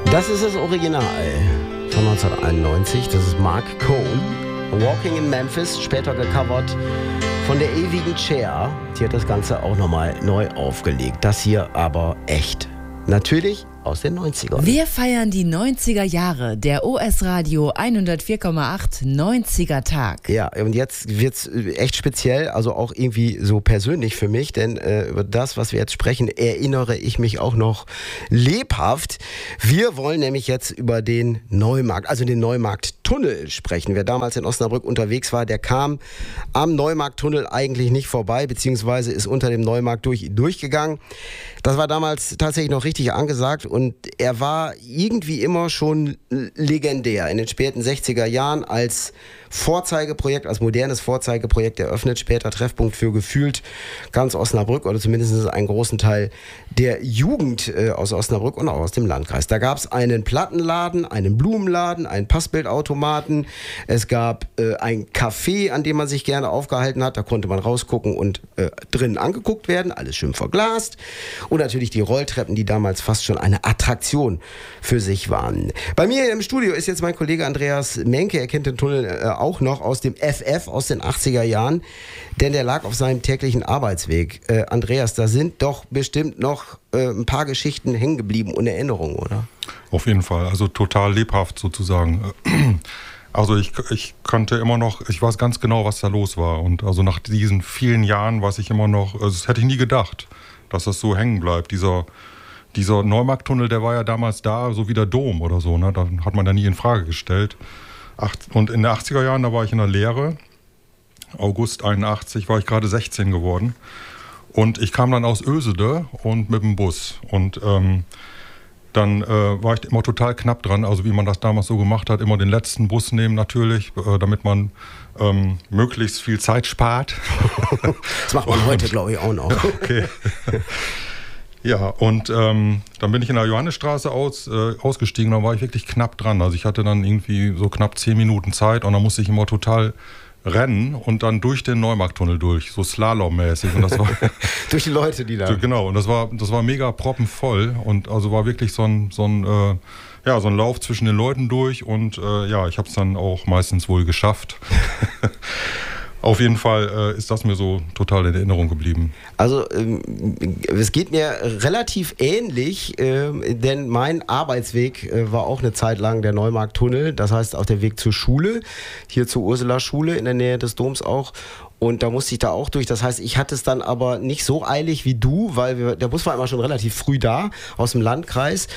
Das ist das Original von 1991. Das ist Mark Cohn. Walking in Memphis, später gecovert von der ewigen Cher. Die hat das Ganze auch nochmal neu aufgelegt. Das hier aber echt. Natürlich aus den 90ern. Wir feiern die 90er Jahre, der OS-Radio 104,8 90er Tag. Ja, und jetzt wird's echt speziell, also auch irgendwie so persönlich für mich, denn über das, was wir jetzt sprechen, erinnere ich mich auch noch lebhaft. Wir wollen nämlich jetzt über den Neumarkt, also den Neumarkttunnel sprechen. Wer damals in Osnabrück unterwegs war, der kam am Neumarkttunnel eigentlich nicht vorbei, beziehungsweise ist unter dem Neumarkt durchgegangen. Das war damals tatsächlich noch richtig angesagt und er war irgendwie immer schon legendär. In den späten 60er Jahren als Vorzeigeprojekt, als modernes Vorzeigeprojekt eröffnet, später Treffpunkt für gefühlt ganz Osnabrück oder zumindest einen großen Teil der Jugend aus Osnabrück und auch aus dem Landkreis. Da gab es einen Plattenladen, einen Blumenladen, einen Passbildautomaten, es gab ein Café, an dem man sich gerne aufgehalten hat, da konnte man rausgucken und drinnen angeguckt werden, alles schön verglast und natürlich die Rolltreppen, die damals fast schon eine Attraktion für sich waren. Bei mir im Studio ist jetzt mein Kollege Andreas Menke, er kennt den Tunnel auch noch aus dem FF aus den 80er Jahren, denn der lag auf seinem täglichen Arbeitsweg. Andreas, da sind doch bestimmt noch ein paar Geschichten hängen geblieben und Erinnerungen, oder? Auf jeden Fall, also total lebhaft sozusagen. Also ich kannte immer noch, ich weiß ganz genau, was da los war und also nach diesen vielen Jahren weiß ich immer noch, also das hätte ich nie gedacht, dass das so hängen bleibt. Dieser Neumarkttunnel, der war ja damals da, so wie der Dom oder so, ne? Da hat man ja nie in Frage gestellt. Und in den 80er Jahren, da war ich in der Lehre. August 81 war ich gerade 16 geworden. Und ich kam dann aus Ösede und mit dem Bus. Und dann war ich immer total knapp dran, also wie man das damals so gemacht hat, immer den letzten Bus nehmen natürlich, damit man möglichst viel Zeit spart. Das macht man heute, glaube ich, auch noch. Okay. Ja, und dann bin ich in der Johannesstraße ausgestiegen, da war ich wirklich knapp dran. Also ich hatte dann irgendwie so knapp 10 Minuten Zeit und dann musste ich immer total rennen und dann durch den Neumarkttunnel durch, so slalommäßig. Und das war durch die Leute, die da... Genau, und das war mega proppenvoll und also war wirklich so ein Lauf zwischen den Leuten durch und ich habe es dann auch meistens wohl geschafft. Auf jeden Fall ist das mir so total in Erinnerung geblieben. Also es geht mir relativ ähnlich, denn mein Arbeitsweg war auch eine Zeit lang der Neumarkttunnel. Das heißt auch der Weg zur Schule, hier zur Ursula-Schule in der Nähe des Doms auch. Und da musste ich da auch durch. Das heißt, ich hatte es dann aber nicht so eilig wie du, weil der Bus war immer schon relativ früh da, aus dem Landkreis,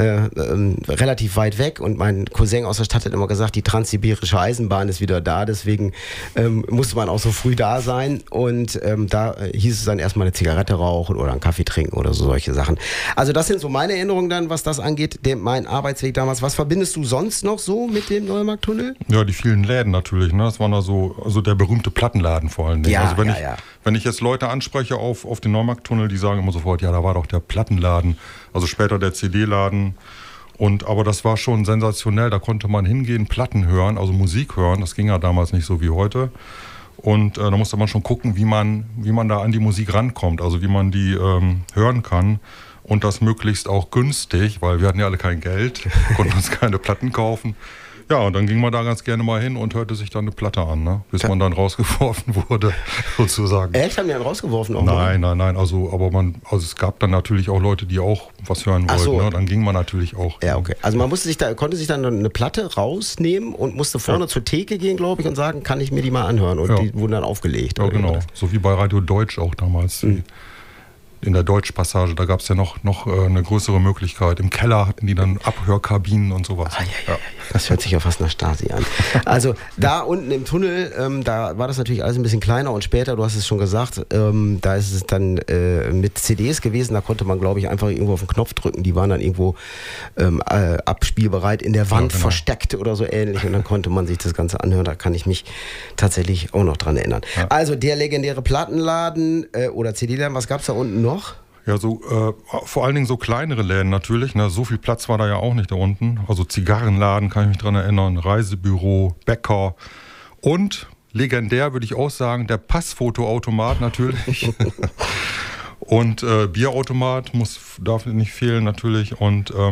relativ weit weg. Und mein Cousin aus der Stadt hat immer gesagt, die transsibirische Eisenbahn ist wieder da. Deswegen musste man auch so früh da sein. Und da hieß es dann erstmal eine Zigarette rauchen oder einen Kaffee trinken oder so solche Sachen. Also das sind so meine Erinnerungen dann, was das angeht, mein Arbeitsweg damals. Was verbindest du sonst noch so mit dem Neumarkttunnel? Ja, die vielen Läden natürlich. Ne? Das war da so, also der berühmte Plattenladen vor allen Dingen. Ja, also wenn ich jetzt Leute anspreche auf den Neumarkttunnel, die sagen immer sofort, ja, da war doch der Plattenladen, also später der CD-Laden. Aber das war schon sensationell, da konnte man hingehen, Platten hören, also Musik hören, das ging ja damals nicht so wie heute. Und da musste man schon gucken, wie man da an die Musik rankommt, also wie man die hören kann. Und das möglichst auch günstig, weil wir hatten ja alle kein Geld, konnten uns keine Platten kaufen. Ja, und dann ging man da ganz gerne mal hin und hörte sich dann eine Platte an, ne? Bis man dann rausgeworfen wurde, sozusagen. Echt? Haben die dann rausgeworfen? Auch nein, also es gab dann natürlich auch Leute, die auch was hören wollten, so. Ne? Dann ging man natürlich auch. Ja, okay. Also man konnte sich dann eine Platte rausnehmen und musste vorne zur Theke gehen, glaube ich, und sagen, kann ich mir die mal anhören? Und die wurden dann aufgelegt. Ja, genau. So wie bei Radio Deutsch auch damals. In der Deutschpassage, da gab es ja noch eine größere Möglichkeit. Im Keller hatten die dann Abhörkabinen und sowas. Ja. Das hört sich ja fast nach Stasi an. Also da unten im Tunnel, da war das natürlich alles ein bisschen kleiner und später, du hast es schon gesagt, da ist es dann mit CDs gewesen, da konnte man, glaube ich, einfach irgendwo auf den Knopf drücken, die waren dann irgendwo abspielbereit in der Wand versteckt oder so ähnlich und dann konnte man sich das Ganze anhören, da kann ich mich tatsächlich auch noch dran erinnern. Ja. Also der legendäre Plattenladen oder CD-Laden, was gab es da unten noch? Ja, so vor allen Dingen so kleinere Läden natürlich. Ne? So viel Platz war da ja auch nicht da unten. Also Zigarrenladen kann ich mich dran erinnern, Reisebüro, Bäcker und legendär würde ich auch sagen, der Passfotoautomat natürlich. Und Bierautomat darf nicht fehlen natürlich. Und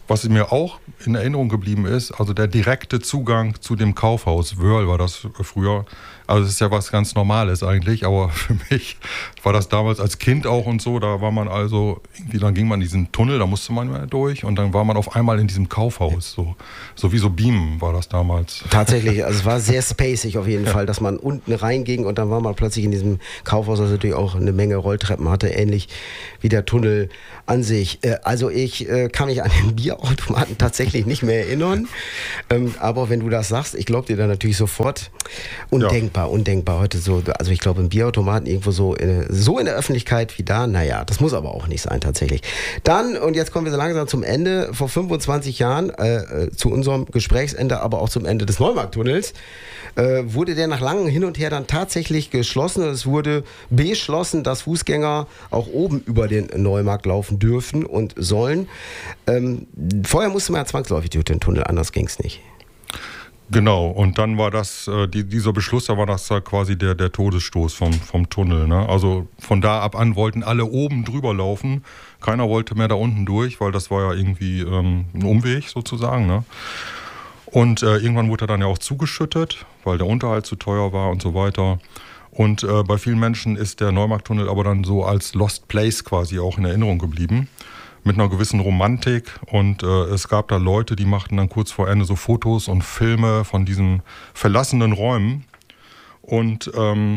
was mir auch in Erinnerung geblieben ist, also der direkte Zugang zu dem Kaufhaus. Wöhrl war das früher. Also das ist ja was ganz Normales eigentlich, aber für mich war das damals als Kind auch und so, da war man also, irgendwie, dann ging man in diesen Tunnel, da musste man ja durch und dann war man auf einmal in diesem Kaufhaus, so wie so Beamen war das damals. Tatsächlich, also es war sehr spacig auf jeden Fall, dass man unten reinging und dann war man plötzlich in diesem Kaufhaus, das natürlich auch eine Menge Rolltreppen hatte, ähnlich wie der Tunnel an sich. Also ich kann mich an den Bierautomaten tatsächlich nicht mehr erinnern, aber wenn du das sagst, ich glaube dir dann natürlich sofort, undenkbar heute so, also ich glaube im Bierautomaten irgendwo so in der Öffentlichkeit wie da, naja, das muss aber auch nicht sein tatsächlich. Dann, und jetzt kommen wir so langsam zum Ende, vor 25 Jahren, zu unserem Gesprächsende, aber auch zum Ende des Neumarkttunnels, wurde der nach langem Hin und Her dann tatsächlich geschlossen. Es wurde beschlossen, dass Fußgänger auch oben über den Neumarkt laufen dürfen und sollen. Vorher musste man ja zwangsläufig durch den Tunnel, anders ging es nicht. Genau, und dann war das, dieser Beschluss, da war das quasi der Todesstoß vom Tunnel. Ne? Also von da ab an wollten alle oben drüber laufen. Keiner wollte mehr da unten durch, weil das war ja irgendwie ein Umweg sozusagen. Ne? Und irgendwann wurde er dann ja auch zugeschüttet, weil der Unterhalt zu teuer war und so weiter. Und bei vielen Menschen ist der Neumarkttunnel aber dann so als Lost Place quasi auch in Erinnerung geblieben. Mit einer gewissen Romantik und es gab da Leute, die machten dann kurz vor Ende so Fotos und Filme von diesen verlassenen Räumen und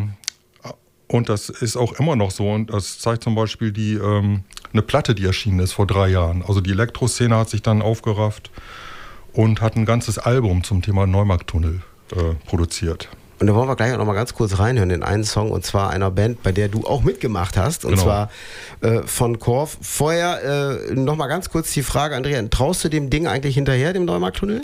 das ist auch immer noch so und das zeigt zum Beispiel eine Platte, die erschienen ist vor 3 Jahren. Also die Elektroszene hat sich dann aufgerafft und hat ein ganzes Album zum Thema Neumarkttunnel produziert. Und da wollen wir gleich auch noch mal ganz kurz reinhören in einen Song, und zwar einer Band, bei der du auch mitgemacht hast, und zwar von Korf. Vorher noch mal ganz kurz die Frage, Andrea, traust du dem Ding eigentlich hinterher, dem Neumarkttunnel?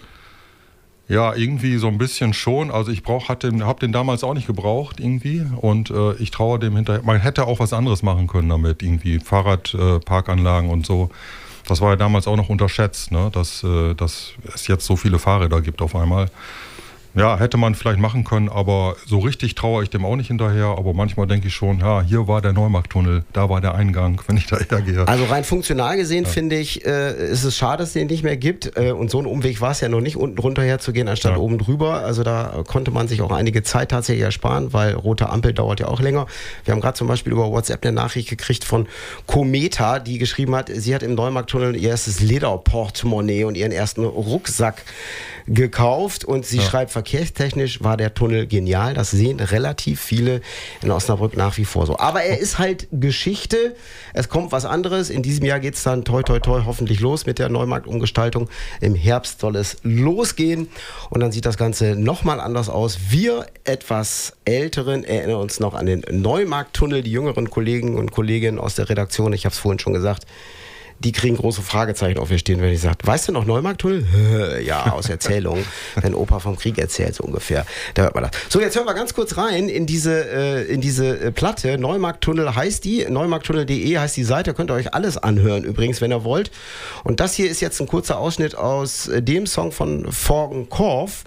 Ja, irgendwie so ein bisschen schon. Also ich habe den damals auch nicht gebraucht irgendwie und ich traue dem hinterher. Man hätte auch was anderes machen können damit, irgendwie Fahrradparkanlagen und so. Das war ja damals auch noch unterschätzt, ne? Dass es jetzt so viele Fahrräder gibt auf einmal. Ja, hätte man vielleicht machen können, aber so richtig traue ich dem auch nicht hinterher. Aber manchmal denke ich schon, ja, hier war der Neumarkttunnel, da war der Eingang, wenn ich da hergehe. Also rein funktional gesehen, finde ich, ist es schade, dass es den nicht mehr gibt. Und so ein Umweg war es ja noch nicht, unten runter herzugehen, anstatt oben drüber. Also da konnte man sich auch einige Zeit tatsächlich ersparen, weil rote Ampel dauert ja auch länger. Wir haben gerade zum Beispiel über WhatsApp eine Nachricht gekriegt von Kometa, die geschrieben hat, sie hat im Neumarkttunnel ihr erstes Lederportemonnaie und ihren ersten Rucksack gekauft und sie schreibt, verkehrstechnisch war der Tunnel genial. Das sehen relativ viele in Osnabrück nach wie vor so. Aber er ist halt Geschichte. Es kommt was anderes. In diesem Jahr geht es dann toi toi toi hoffentlich los mit der Neumarktumgestaltung. Im Herbst soll es losgehen und dann sieht das Ganze nochmal anders aus. Wir etwas Älteren erinnern uns noch an den Neumarkttunnel. Die jüngeren Kollegen und Kolleginnen aus der Redaktion, ich habe es vorhin schon gesagt, die kriegen große Fragezeichen auf ihr stehen, wenn ich sage, weißt du noch Neumarkttunnel? Ja, aus Erzählungen. Wenn Opa vom Krieg erzählt, so ungefähr. Da hört man das. So, jetzt hören wir ganz kurz rein in diese Platte. Neumarkttunnel heißt die. Neumarkttunnel.de heißt die Seite. Könnt ihr euch alles anhören, übrigens, wenn ihr wollt. Und das hier ist jetzt ein kurzer Ausschnitt aus dem Song von Von Korf.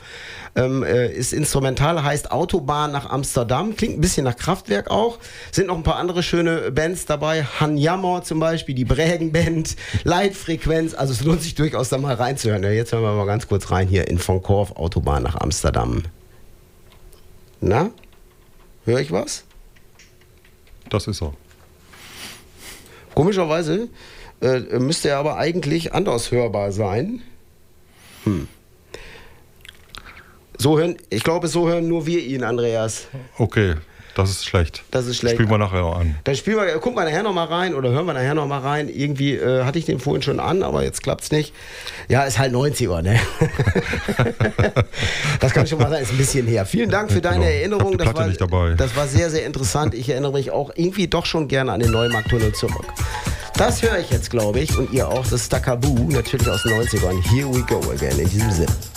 Ist instrumental, heißt Autobahn nach Amsterdam, klingt ein bisschen nach Kraftwerk auch, sind noch ein paar andere schöne Bands dabei, Han Jammer zum Beispiel, die Brägen-Band, Leitfrequenz, also es lohnt sich durchaus da mal reinzuhören. Ja, jetzt hören wir mal ganz kurz rein hier in Von Korf, Autobahn nach Amsterdam. Na, höre ich was? Das ist so. Komischerweise müsste er aber eigentlich anders hörbar sein. Ich glaube, so hören nur wir ihn, Andreas. Okay, das ist schlecht. Das ist schlecht. Spielen wir nachher noch an. Dann gucken wir nachher noch mal rein oder hören wir nachher noch mal rein. Irgendwie hatte ich den vorhin schon an, aber jetzt klappt's nicht. Ja, ist halt 90er, ne? Das kann ich schon mal sagen, ist ein bisschen her. Vielen Dank für deine Erinnerung. Das war sehr, sehr interessant. Ich erinnere mich auch irgendwie doch schon gerne an den Neumarkttunnel zurück. Das höre ich jetzt, glaube ich, und ihr auch. Das ist Stakaboo, natürlich aus den 90ern. Here we go again, in diesem Sinne.